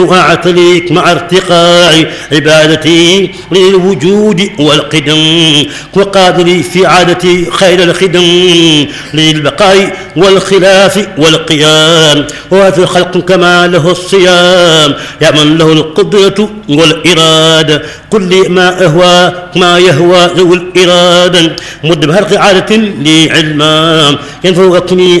أعتليك مع ارتقاء عبادتي للوجود والقدم، وقادري في عادتي خير الخدم للبقاء والخلاف والقيام. وهذا الخلق كما له الصيام، يا من له القدرة والإرادة. قل لي ما يهوى ذو الإرادة، مد بهرق عادة لي علما ينفوقني